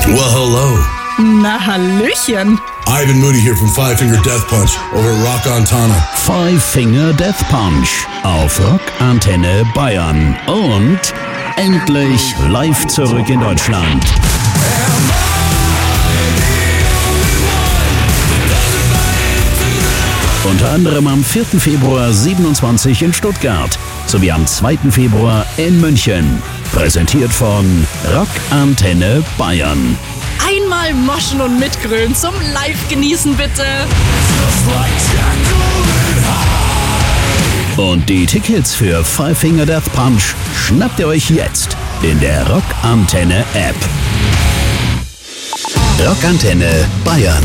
Well, hello. Na, hallöchen. Ivan Moody here from Five Finger Death Punch over at Rock Antana. Five Finger Death Punch auf Rock Antenne Bayern. Und endlich live zurück in Deutschland. Unter anderem am 4. Februar 27 in Stuttgart sowie am 2. Februar in München. Präsentiert von Rock Antenne Bayern. Einmal moschen und mitgrölen zum Live-Genießen, bitte. Und die Tickets für Five Finger Death Punch schnappt ihr euch jetzt in der Rock Antenne App. Rock Antenne Bayern.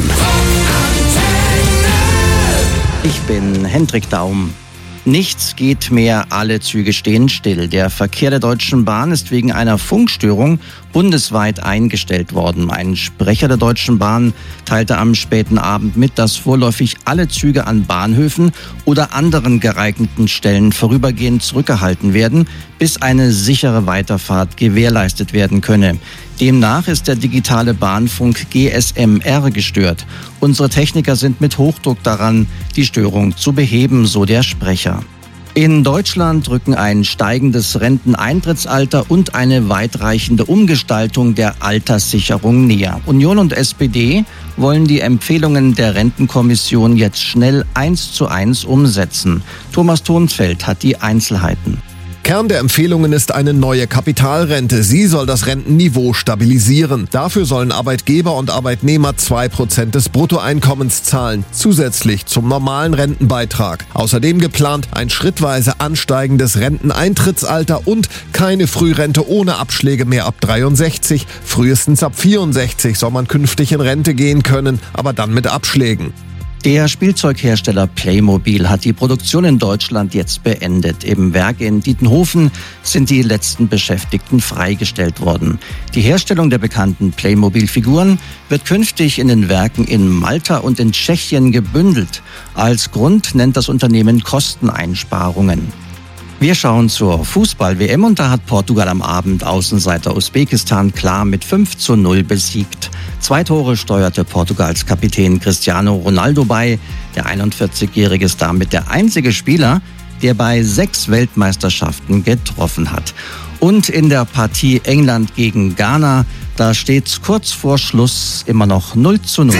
Ich bin Hendrik Daum. Nichts geht mehr, alle Züge stehen still. Der Verkehr der Deutschen Bahn ist wegen einer Funkstörung bundesweit eingestellt worden. Ein Sprecher der Deutschen Bahn teilte am späten Abend mit, dass vorläufig alle Züge an Bahnhöfen oder anderen geeigneten Stellen vorübergehend zurückgehalten werden, bis eine sichere Weiterfahrt gewährleistet werden könne. Demnach ist der digitale Bahnfunk GSMR gestört. Unsere Techniker sind mit Hochdruck daran, die Störung zu beheben, so der Sprecher. In Deutschland rücken ein steigendes Renteneintrittsalter und eine weitreichende Umgestaltung der Alterssicherung näher. Union und SPD wollen die Empfehlungen der Rentenkommission jetzt schnell 1:1 umsetzen. Thomas Thonsfeld hat die Einzelheiten. Kern der Empfehlungen ist eine neue Kapitalrente. Sie soll das Rentenniveau stabilisieren. Dafür sollen Arbeitgeber und Arbeitnehmer 2% des Bruttoeinkommens zahlen, zusätzlich zum normalen Rentenbeitrag. Außerdem geplant ein schrittweise ansteigendes Renteneintrittsalter und keine Frührente ohne Abschläge mehr ab 63. Frühestens ab 64 soll man künftig in Rente gehen können, aber dann mit Abschlägen. Der Spielzeughersteller Playmobil hat die Produktion in Deutschland jetzt beendet. Im Werk in Dietenhofen sind die letzten Beschäftigten freigestellt worden. Die Herstellung der bekannten Playmobil-Figuren wird künftig in den Werken in Malta und in Tschechien gebündelt. Als Grund nennt das Unternehmen Kosteneinsparungen. Wir schauen zur Fußball-WM und da hat Portugal am Abend Außenseiter Usbekistan klar mit 5:0 besiegt. 2 Tore steuerte Portugals Kapitän Cristiano Ronaldo bei. Der 41-Jährige ist damit der einzige Spieler, der bei 6 Weltmeisterschaften getroffen hat. Und in der Partie England gegen Ghana, da steht kurz vor Schluss immer noch 0:0.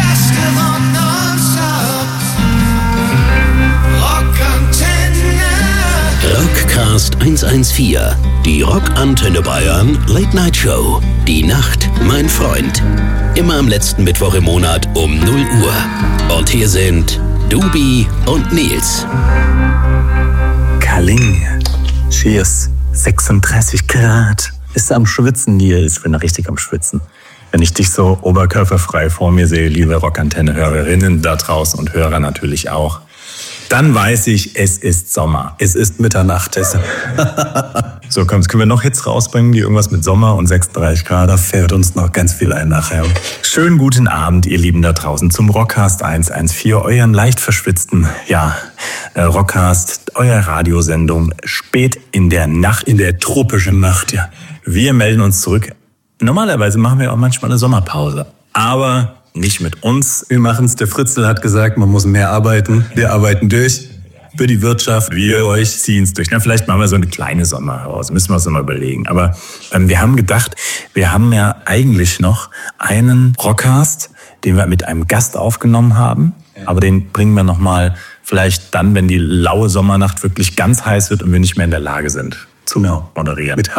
Rockcast 114, die Rock Antenne Bayern Late Night Show. Die Nacht, mein Freund. Immer am letzten Mittwoch im Monat um 0 Uhr. Und hier sind Dubi und Nils. Kaling, cheers, 36 Grad. Ist er am Schwitzen, Nils? Ich bin richtig am Schwitzen. Wenn ich dich so oberkörperfrei vor mir sehe, liebe Rockantenne-Hörerinnen da draußen und Hörer natürlich auch, dann weiß ich, es ist Sommer. Es ist Mitternacht. So, können wir noch Hits rausbringen, die irgendwas mit Sommer und 36 Grad? Da fällt uns noch ganz viel ein nachher. Schönen guten Abend, ihr Lieben da draußen, zum Rockcast 114, euren leicht verschwitzten, Rockcast, euer Radiosendung, spät in der Nacht, in der tropischen Nacht, ja. Wir melden uns zurück. Normalerweise machen wir auch manchmal eine Sommerpause, aber nicht mit uns. Wir machen's. Der Fritzl hat gesagt, man muss mehr arbeiten. Wir arbeiten durch für die Wirtschaft. Wir euch ziehen's durch. Na, vielleicht machen wir so eine kleine Sommerpause. Müssen wir uns mal überlegen. Aber wir haben gedacht, wir haben ja eigentlich noch einen Rockcast, den wir mit einem Gast aufgenommen haben. Aber den bringen wir noch mal vielleicht dann, wenn die laue Sommernacht wirklich ganz heiß wird und wir nicht mehr in der Lage sind zu moderieren. Mit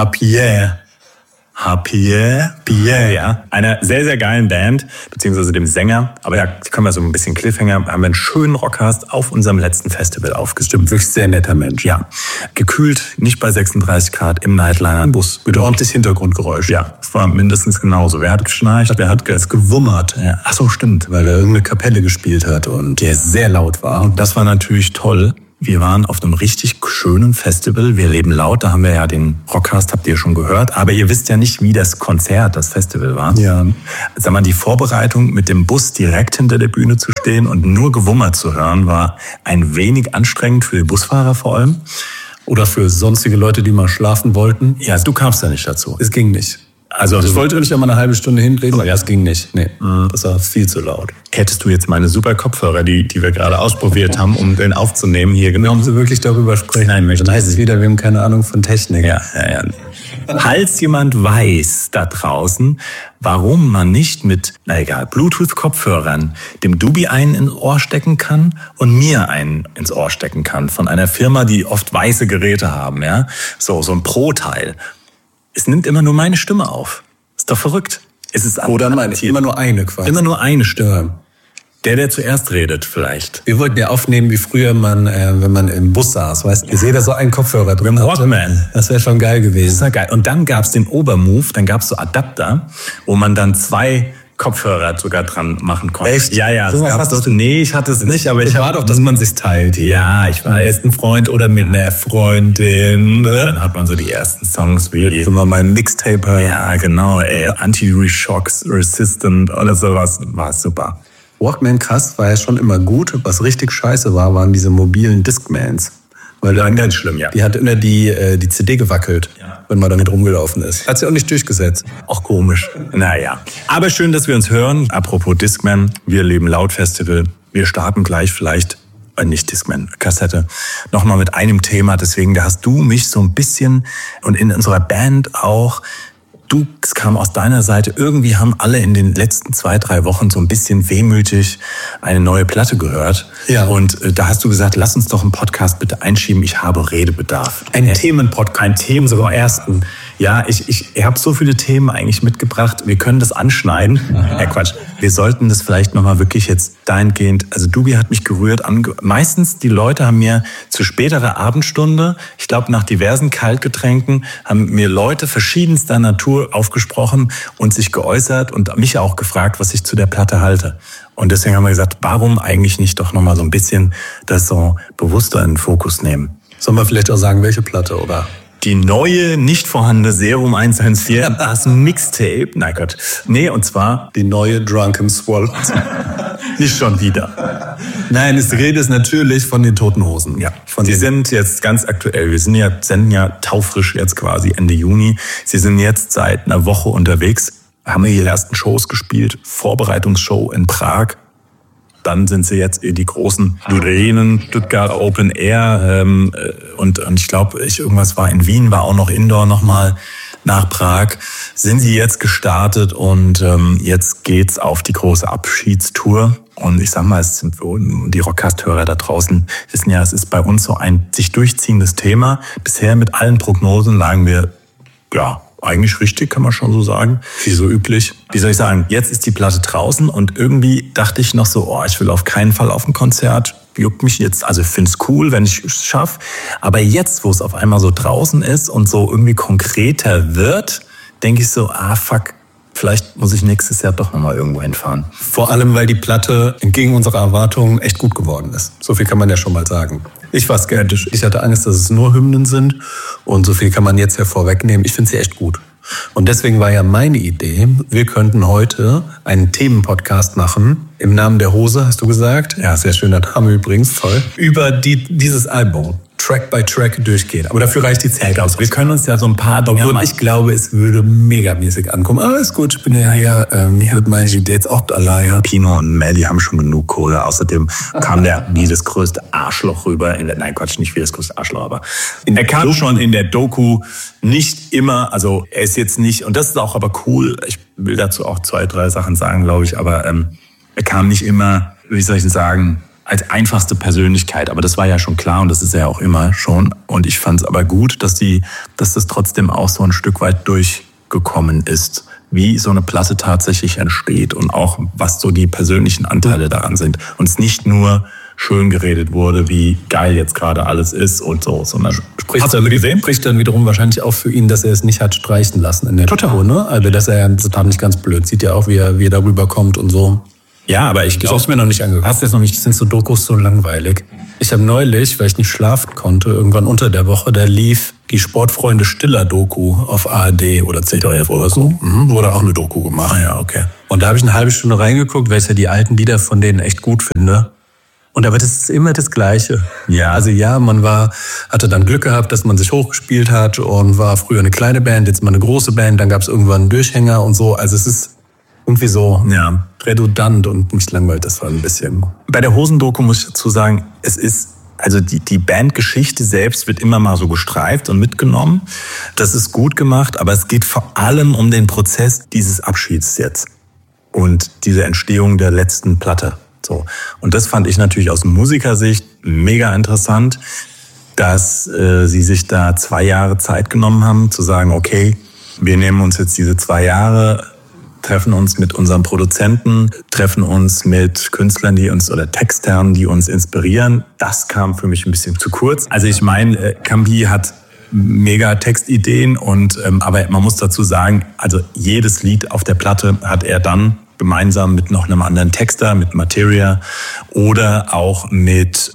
Pierre, ja. Einer sehr, sehr geilen Band, beziehungsweise dem Sänger. Aber ja, können wir so ein bisschen Cliffhanger, haben wir einen schönen Rockcast auf unserem letzten Festival aufgestimmt. Wirklich sehr netter Mensch, ja. Gekühlt, nicht bei 36 Grad im Nightliner Bus. Mit ordentlich Hintergrundgeräusch. Ja, es war mindestens genauso. Wer hat geschnarcht, wer hat gewummert. Ja. Ach so, stimmt, weil er irgendeine Kapelle gespielt hat und der sehr laut war. Und das war natürlich toll. Wir waren auf einem richtig schönen Festival. Wir leben laut. Da haben wir ja den Rockcast, habt ihr schon gehört. Aber ihr wisst ja nicht, wie das Konzert, das Festival war. Ja. Sag mal, die Vorbereitung mit dem Bus direkt hinter der Bühne zu stehen und nur Gewummer zu hören, war ein wenig anstrengend für die Busfahrer vor allem. Oder für sonstige Leute, die mal schlafen wollten. Ja, du kamst ja nicht dazu. Es ging nicht. Also ich wollte nicht einmal eine halbe Stunde hinreden, aber ja, es ging nicht. Nee, das war viel zu laut. Hättest du jetzt meine super Kopfhörer, die wir gerade ausprobiert haben, um den aufzunehmen, hier genommen? Warum Sie wirklich darüber sprechen? Nein, möchte dann heißt es wieder, wir haben keine Ahnung von Technik. Ja. Falls jemand weiß da draußen, warum man nicht mit, Bluetooth-Kopfhörern dem Dubi einen ins Ohr stecken kann und mir einen ins Ohr stecken kann, von einer Firma, die oft weiße Geräte haben, ja, so ein Pro-Teil. Es nimmt immer nur meine Stimme auf. Ist doch verrückt. Es ist oder meine ich immer nur eine quasi. Immer nur eine Stimme. Der zuerst redet vielleicht. Wir wollten ja aufnehmen, wie früher man, wenn man im Bus saß, weißt du, ihr seht da so einen Kopfhörer drin. Walkman. Das wäre schon geil gewesen. Das war geil. Und dann gab's den Obermove, dann gab's so Adapter, wo man dann 2 Kopfhörer sogar dran machen konnte. Echt? Ja. So Nee, ich hatte es nicht, aber ich war doch, dass man sich teilt. Ja, ich war erst ein Freund oder mit einer Freundin. Dann hat man so die ersten Songs wie immer mein Mixtaper. Ja, genau. Anti-Shocks Resistant oder sowas. War super. Walkman krass, war ja schon immer gut. Was richtig scheiße war, waren diese mobilen Discmans. Weil die waren ganz schlimm, ja. Die hat immer die CD gewackelt, wenn man damit rumgelaufen ist. Hat sie auch nicht durchgesetzt. Auch komisch. Naja. Aber schön, dass wir uns hören. Apropos Discman, wir leben laut Festival. Wir starten gleich vielleicht, nicht Discman, Kassette, nochmal mit einem Thema. Deswegen, da hast du mich so ein bisschen und in unserer Band auch. Es kam aus deiner Seite, irgendwie haben alle in den letzten 2-3 Wochen so ein bisschen wehmütig eine neue Platte gehört. Ja. Und da hast du gesagt, lass uns doch einen Podcast bitte einschieben, ich habe Redebedarf. Ein Themenpodcast. Ein Themen, sogar ersten. Ja, ich habe so viele Themen eigentlich mitgebracht, wir können das anschneiden. Quatsch. Wir sollten das vielleicht nochmal wirklich jetzt dahingehend, also Dubi hat mich gerührt. Meistens die Leute haben mir zu späterer Abendstunde, ich glaube nach diversen Kaltgetränken, haben mir Leute verschiedenster Natur aufgesprochen und sich geäußert und mich auch gefragt, was ich zu der Platte halte. Und deswegen haben wir gesagt, warum eigentlich nicht doch nochmal so ein bisschen das so bewusster in den Fokus nehmen. Sollen wir vielleicht auch sagen, welche Platte, oder? Die neue, nicht vorhandene Serum 114, das Mixtape. Nein Gott. Nee, und zwar die neue Drunken Swallow. Nicht schon wieder. Nein, die Rede ist natürlich von den Toten Hosen. Ja, sie sind jetzt ganz aktuell. Wir senden ja taufrisch jetzt quasi Ende Juni. Sie sind jetzt seit einer Woche unterwegs, haben ihre ersten Shows gespielt, Vorbereitungsshow in Prag. Dann sind sie jetzt in die großen Arenen, Stuttgart Open Air und ich glaube, irgendwas war in Wien, war auch noch Indoor nochmal nach Prag. Sind sie jetzt gestartet und jetzt geht's auf die große Abschiedstour. Und ich sag mal, die Rockcast-Hörer da draußen wissen ja, es ist bei uns so ein sich durchziehendes Thema. Bisher mit allen Prognosen lagen wir, ja, eigentlich richtig, kann man schon so sagen. Wie so üblich. Wie soll ich sagen? Jetzt ist die Platte draußen und irgendwie dachte ich noch so, ich will auf keinen Fall auf ein Konzert. Juckt mich jetzt, also ich finde es cool, wenn ich es schaffe. Aber jetzt, wo es auf einmal so draußen ist und so irgendwie konkreter wird, denke ich so, fuck, vielleicht muss ich nächstes Jahr doch nochmal irgendwo hinfahren. Vor allem, weil die Platte entgegen unserer Erwartungen echt gut geworden ist. So viel kann man ja schon mal sagen. Ich war skeptisch. Ich hatte Angst, dass es nur Hymnen sind. Und so viel kann man jetzt ja vorwegnehmen. Ich finde sie echt gut. Und deswegen war ja meine Idee, wir könnten heute einen Themenpodcast machen. Im Namen der Hose, hast du gesagt? Ja, sehr schöner Name übrigens, toll. Über dieses Album. Track by Track durchgehen. Aber dafür reicht die Zeit aus. Wir können uns ja so ein paar... Ich glaube, es würde megamäßig ankommen. Aber ist gut, ich bin ja hier mit meinen Dates auch allein. Pino und Melly haben schon genug Kohle. Außerdem kam der wie das größte Arschloch rüber. Nein, Quatsch, nicht wie das größte Arschloch, aber er kam schon in der Doku nicht immer, also er ist jetzt nicht, und das ist auch aber cool, ich will dazu auch 2-3 Sachen sagen, glaube ich, aber er kam nicht immer, wie soll ich denn sagen, als einfachste Persönlichkeit, aber das war ja schon klar und das ist er ja auch immer schon. Und ich fand es aber gut, dass das trotzdem auch so ein Stück weit durchgekommen ist, wie so eine Platte tatsächlich entsteht und auch was so die persönlichen Anteile daran sind. Und es nicht nur schön geredet wurde, wie geil jetzt gerade alles ist und so, sondern spricht dann wiederum wahrscheinlich auch für ihn, dass er es nicht hat streichen lassen in der Tour, ne? Also dass er total nicht ganz blöd sieht ja auch, wie er darüber kommt und so. Ja, aber ich hab's mir noch nicht angeguckt. Hast du jetzt noch nicht? Sind so Dokus so langweilig? Ich habe neulich, weil ich nicht schlafen konnte, irgendwann unter der Woche, da lief die Sportfreunde Stiller Doku auf ARD oder ZDF oder so. Wurde auch eine Doku gemacht. Ja, okay. Und da habe ich eine halbe Stunde reingeguckt, weil ich ja die alten Lieder von denen echt gut finde. Und aber das ist immer das Gleiche. Ja. Also hatte dann Glück gehabt, dass man sich hochgespielt hat und war früher eine kleine Band, jetzt mal eine große Band, dann gab es irgendwann einen Durchhänger und so. Also es ist irgendwie so redundant und mich langweilt das war ein bisschen. Bei der Hosen-Doku muss ich dazu sagen, es ist, also die Bandgeschichte selbst wird immer mal so gestreift und mitgenommen. Das ist gut gemacht, aber es geht vor allem um den Prozess dieses Abschieds jetzt und diese Entstehung der letzten Platte. So. Und das fand ich natürlich aus Musikersicht mega interessant, dass sie sich da 2 Jahre Zeit genommen haben, zu sagen, okay, wir nehmen uns jetzt diese 2 Jahre, treffen uns mit unserem Produzenten, treffen uns mit Künstlern, die uns oder Textern, die uns inspirieren. Das kam für mich ein bisschen zu kurz. Also ich meine, Campi hat mega Textideen aber man muss dazu sagen, also jedes Lied auf der Platte hat er dann gemeinsam mit noch einem anderen Texter, mit Materia oder auch mit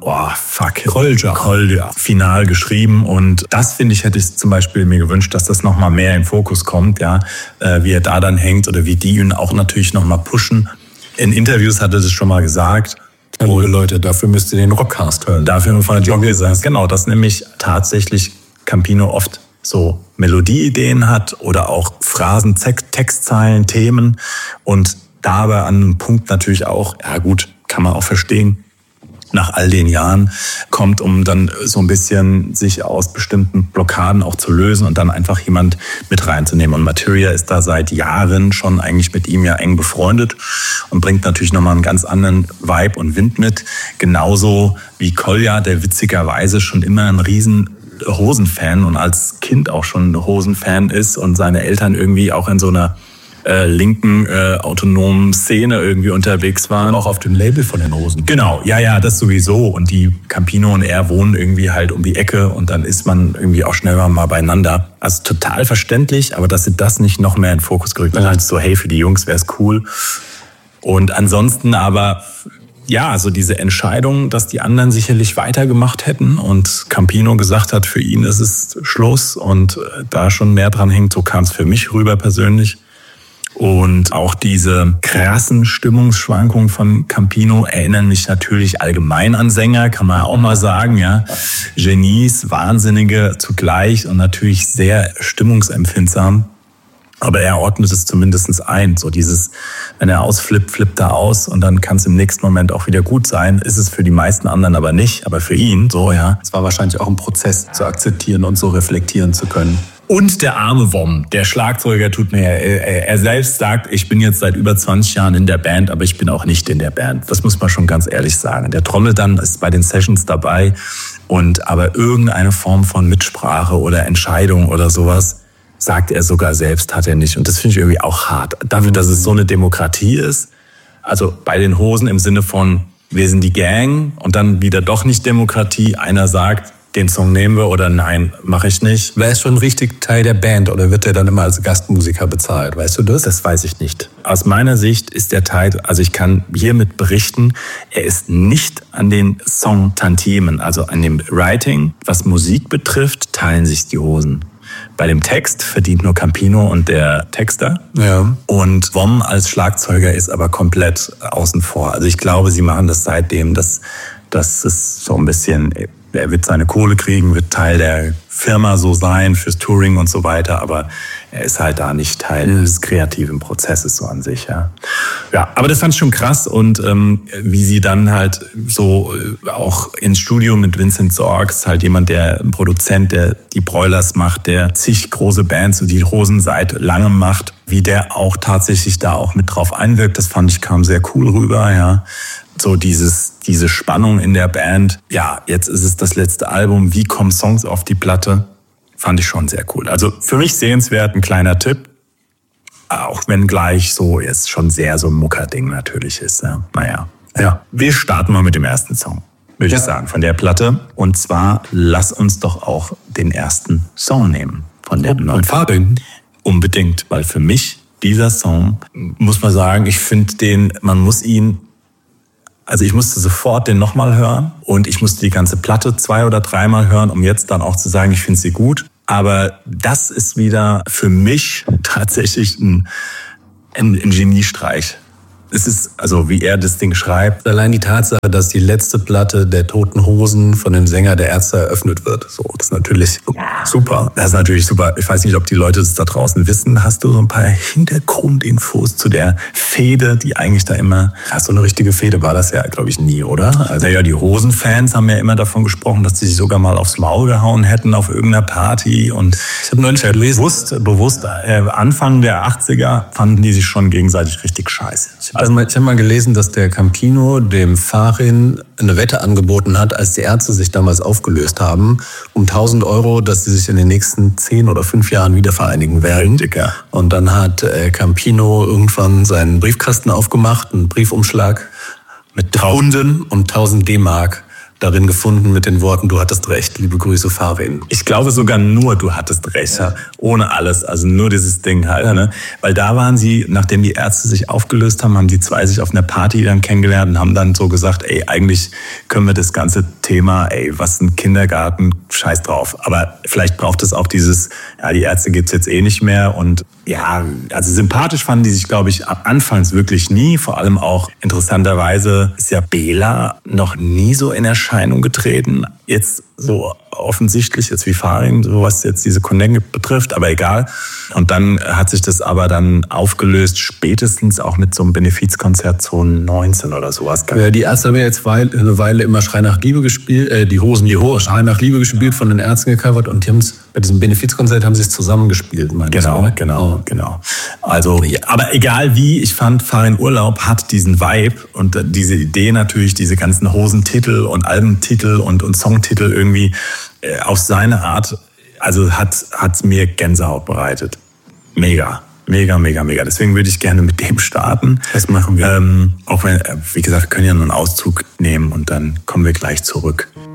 Kolja final geschrieben. Und das, finde ich, hätte ich zum Beispiel mir gewünscht, dass das nochmal mehr in Fokus kommt, ja, wie er da dann hängt oder wie die ihn auch natürlich nochmal pushen. In Interviews hat er das schon mal gesagt. Liebe Leute, dafür müsst ihr den Rockcast hören. Dafür von der Jockey sagen. Genau, dass nämlich tatsächlich Campino oft so Melodieideen hat oder auch Phrasen, Textzeilen, Themen und dabei an einem Punkt natürlich auch, ja gut, kann man auch verstehen, nach all den Jahren kommt, um dann so ein bisschen sich aus bestimmten Blockaden auch zu lösen und dann einfach jemand mit reinzunehmen. Und Materia ist da seit Jahren schon eigentlich mit ihm ja eng befreundet und bringt natürlich nochmal einen ganz anderen Vibe und Wind mit. Genauso wie Kolja, der witzigerweise schon immer ein riesen Hosen-Fan und als Kind auch schon Hosen-Fan ist und seine Eltern irgendwie auch in so einer linken autonomen Szene irgendwie unterwegs waren. Auch auf dem Label von den Hosen. Genau, ja, das sowieso. Und die Campino und er wohnen irgendwie halt um die Ecke und dann ist man irgendwie auch schnell mal beieinander. Also total verständlich, aber dass sie das nicht noch mehr in den Fokus gerückt haben. So, hey, für die Jungs wäre es cool. Und ansonsten aber, ja, so diese Entscheidung, dass die anderen sicherlich weitergemacht hätten und Campino gesagt hat, für ihn ist es Schluss und da schon mehr dran hängt, so kam es für mich rüber persönlich. Und auch diese krassen Stimmungsschwankungen von Campino erinnern mich natürlich allgemein an Sänger, kann man auch mal sagen, ja. Genies, Wahnsinnige zugleich und natürlich sehr stimmungsempfindsam. Aber er ordnet es zumindest ein. So dieses, wenn er ausflippt, flippt er aus und dann kann es im nächsten Moment auch wieder gut sein. Ist es für die meisten anderen aber nicht, aber für ihn so, ja. Es war wahrscheinlich auch ein Prozess zu akzeptieren und so reflektieren zu können. Und der arme Wom, der Schlagzeuger tut mir, er selbst sagt, ich bin jetzt seit über 20 Jahren in der Band, aber ich bin auch nicht in der Band. Das muss man schon ganz ehrlich sagen. Der Trommel dann ist bei den Sessions dabei aber irgendeine Form von Mitsprache oder Entscheidung oder sowas, sagt er sogar selbst, hat er nicht. Und das finde ich irgendwie auch hart. Dafür, dass es so eine Demokratie ist, also bei den Hosen im Sinne von, wir sind die Gang und dann wieder doch nicht Demokratie. Einer sagt, den Song nehmen wir oder nein, mache ich nicht. Wer ist schon richtig Teil der Band oder wird der dann immer als Gastmusiker bezahlt? Weißt du das? Das weiß ich nicht. Aus meiner Sicht ist der Teil, also ich kann hiermit berichten, er ist nicht an den Song-Tantiemen, also an dem Writing. Was Musik betrifft, teilen sich die Hosen. Bei dem Text verdient nur Campino und der Texter. Ja. Und Wom als Schlagzeuger ist aber komplett außen vor. Also ich glaube, sie machen das seitdem, dass es so ein bisschen, er wird seine Kohle kriegen, wird Teil der Firma so sein fürs Touring und so weiter, aber er ist halt da nicht Teil des kreativen Prozesses so an sich, ja. Ja, aber das fand ich schon krass und wie sie dann halt so auch ins Studio mit Vincent Sorgs, halt jemand, ein Produzent, der die Broilers macht, der zig große Bands und die Hosen seit langem macht, wie der auch tatsächlich da auch mit drauf einwirkt, das fand ich, kam sehr cool rüber, ja. So diese Spannung in der Band. Ja, jetzt ist es das letzte Album. Wie kommen Songs auf die Platte? Fand ich schon sehr cool. Also für mich sehenswert, ein kleiner Tipp. Auch wenn gleich so jetzt schon sehr so ein Mucker-Ding natürlich ist. Ja. Naja. Ja, wir starten mal mit dem ersten Song, würde ich sagen, von der Platte. Und zwar lass uns doch auch den ersten Song nehmen von der neuen Platte. Unbedingt, weil für mich dieser Song, muss man sagen, ich finde also ich musste sofort den nochmal hören und ich musste die ganze Platte 2 oder 3 Mal hören, um jetzt dann auch zu sagen, ich finde sie gut. Aber das ist wieder für mich tatsächlich ein Geniestreich. es ist, also wie er das Ding schreibt. Allein die Tatsache, dass die letzte Platte der Toten Hosen von dem Sänger der Ärzte eröffnet wird. So, das ist natürlich super. Das ist natürlich super. Ich weiß nicht, ob die Leute das da draußen wissen. Hast du so ein paar Hintergrundinfos zu der Fehde, die eigentlich da immer... So eine richtige Fehde war das ja, glaube ich, nie, oder? Also ja, die Hosen-Fans haben ja immer davon gesprochen, dass sie sich sogar mal aufs Maul gehauen hätten auf irgendeiner Party. Und ich habe neulich gelesen, bewusst Anfang der 80er fanden die sich schon gegenseitig richtig scheiße. Ich habe mal gelesen, dass der Campino dem Farin eine Wette angeboten hat, als die Ärzte sich damals aufgelöst haben, um 1.000 €, dass sie sich in den nächsten 10 oder 5 Jahren wieder vereinigen werden. Und dann hat Campino irgendwann seinen Briefkasten aufgemacht, einen Briefumschlag mit Hunden und 1.000 D-Mark darin gefunden mit den Worten, du hattest recht, liebe Grüße, Farin. Ich glaube sogar nur, du hattest recht, ja. Ohne alles, also nur dieses Ding halt, ne? Weil da waren sie, nachdem die Ärzte sich aufgelöst haben, haben die zwei sich auf einer Party dann kennengelernt und haben dann so gesagt, ey, eigentlich können wir das ganze Thema, ey, was ein Kindergarten, scheiß drauf. Aber vielleicht braucht es auch dieses, ja, die Ärzte gibt's jetzt eh nicht mehr und ja, also sympathisch fanden die sich, glaube ich, anfangs wirklich nie. Vor allem auch interessanterweise ist ja Bela noch nie so in Erscheinung getreten. Jetzt so offensichtlich, jetzt wie Farin, so was jetzt diese Connection betrifft, aber egal. Und dann hat sich das aber dann aufgelöst, spätestens auch mit so einem Benefizkonzert 2019 oder sowas. Ja, die Ärzte haben ja jetzt eine Weile immer Schrei nach Liebe gespielt, die Hosen Schrei nach Liebe gespielt, von den Ärzten gecovert und die haben es bei diesem Benefizkonzert haben sie es zusammengespielt. Genau. Also, ja, aber egal wie, ich fand Farin Urlaub hat diesen Vibe und diese Idee natürlich, diese ganzen Hosentitel und Albentitel und Songtitel irgendwie auf seine Art, also hat mir Gänsehaut bereitet. Mega. Deswegen würde ich gerne mit dem starten. Das machen wir. Auch wenn, wie gesagt, wir können ja nur einen Auszug nehmen und dann kommen wir gleich zurück.